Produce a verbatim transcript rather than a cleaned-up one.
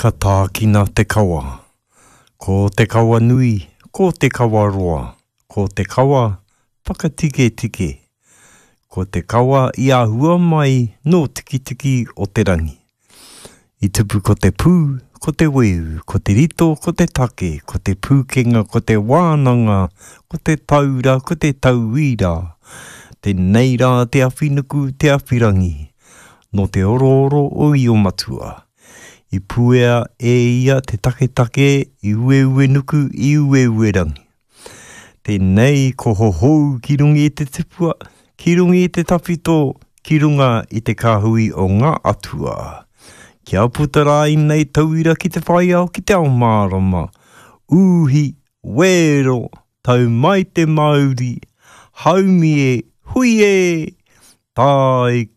Ka tākina te kawa. Ko te kawa nui, ko te kawa roa. Ko te kawa whakatike tike. Ko te kawa i ahua mai no tiki tiki o te rangi. I tupu ko te pū, ko te weu, ko te rito, ko te take, ko te pūkenga, ko te wānanga, ko te taura, ko te tauira. Te neira, te awhinuku, te awhirangi. No te oro o i o matua. I puea e ia te take take, i ue ue nuku, i ue ue rangi. Tēnei ko hohou ki rungi i te tipua, ki rungi i te tawhito, ki runga i te kāhui o ngā atua. Kia putara i nei tauira ki te whaiao ki te ao mārama. Uhi, wero, tau mai te Māori, haumi e, hui e, tai